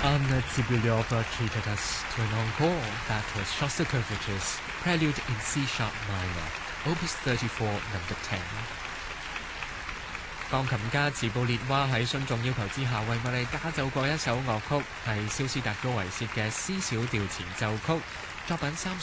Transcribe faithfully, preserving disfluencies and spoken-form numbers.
Anna Tsibilyova treated us to an encore. That was Shostakovich's Prelude in C-sharp minor, Opus thirty-four, number ten。鋼琴家茲布列娃喺信眾要求之下，為我哋加奏過一首樂曲，係肖斯達高維薛嘅 C 小調前奏曲，作品三